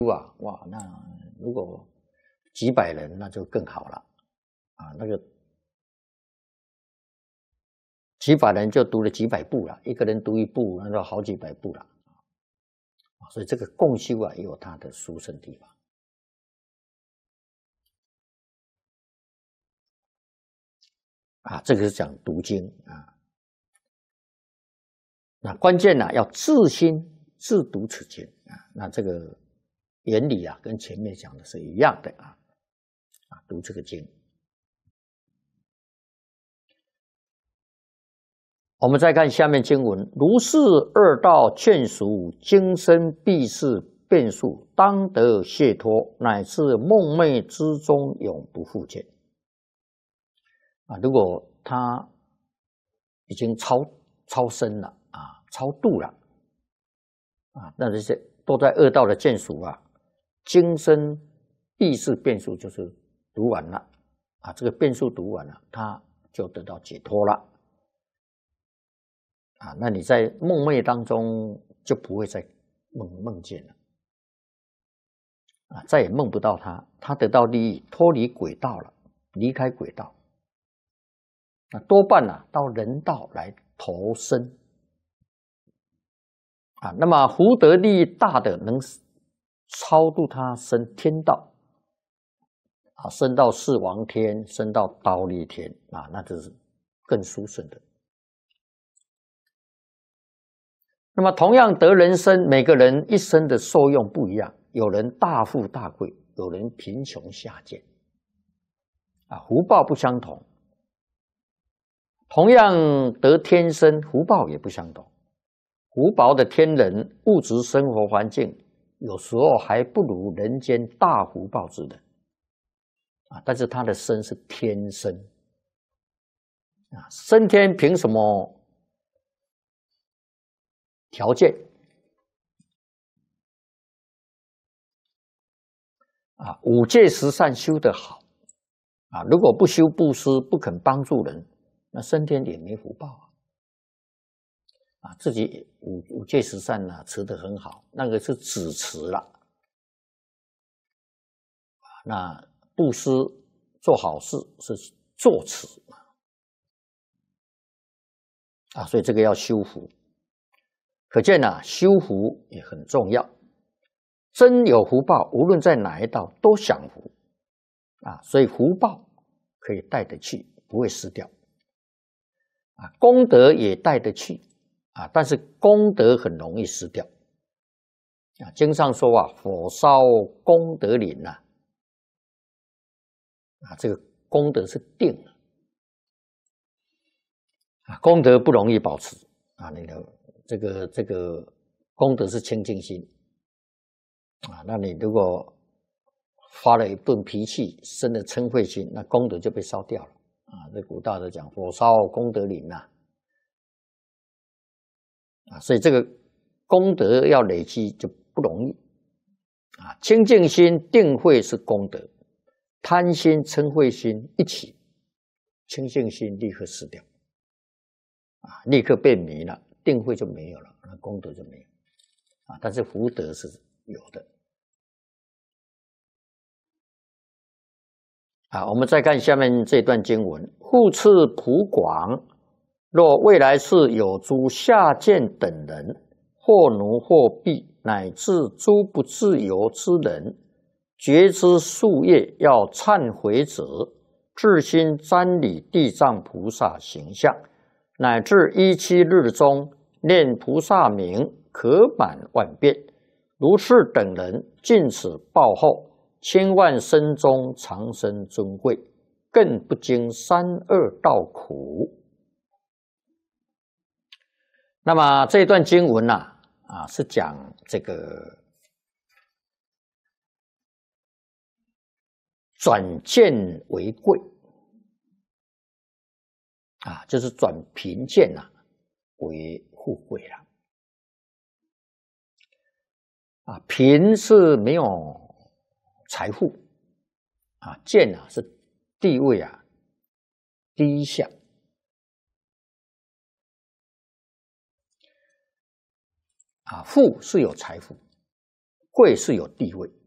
哇，那如果几百人那就更好了啊，那个几百人就读了几百部了，一个人读一部，那就好几百部了。所以这个共修啊，也有它的殊胜地方。啊，这个是讲读经啊。那关键呢，要自心自读此经啊。那这个原理啊，跟前面讲的是一样的啊。读这个经。我们再看下面经文：如是二道劝熟，今生必是变数，当得解脱，乃至梦寐之中永不复见。啊，如果他已经超生了啊，超度了啊，那这些都在恶道的见熟啊，今生必是变数，就是读完了啊，这个变数读完了，他就得到解脱了啊。那你在梦寐当中就不会再梦见了啊，再也梦不到他，他得到利益，脱离轨道了，离开轨道。那多半啊，到人道来投生啊。那么福德利益大的，能超度他升天道啊，升到四王天，升到忉利天啊，那就是更殊胜的。那么同样得人生，每个人一生的受用不一样，有人大富大贵，有人贫穷下贱啊，福报不相同。同样得天生，福报也不相同。福薄的天人，物质生活环境有时候还不如人间大福报之人啊，但是他的生是天生啊，升天凭什么条件啊？五戒十善修得好啊，如果不修布施，不肯帮助人，那升天也没福报啊，自己五戒十善呢持得很好，那个是只持了。那布施做好事是作持啊，所以这个要修福。可见啊，修福也很重要。真有福报，无论在哪一道都享福啊，所以福报可以带得去，不会失掉啊。功德也带得去啊，但是功德很容易失掉啊。经上说啊，火烧功德林呐啊，这个功德是定啊，功德不容易保持啊。那个这个功德是清净心啊，那你如果发了一顿脾气，生了嗔恚心，那功德就被烧掉了啊。这古道的讲，火烧功德林呐啊，所以这个功德要累积就不容易啊。清净心、定慧是功德，贪心、嗔恚心一起，清净心立刻失掉啊，立刻变迷了，定慧就没有了，那功德就没有啊。但是福德是有的。啊，我们再看下面这段经文：复次普广，若未来世有诸下贱等人，或奴或婢，乃至诸不自由之人，觉知夙业要忏悔者，至心瞻礼地藏菩萨形象，乃至17日中念菩萨名，可满万遍。如是等人，尽此报后，千万生中长生尊贵，更不经三恶道苦。那么这段经文是讲这个转贱为贵啊，就是转贫贱为富贵了啊。贫是没有财富啊，贱是地位低下啊，富是有财富贵是有地位。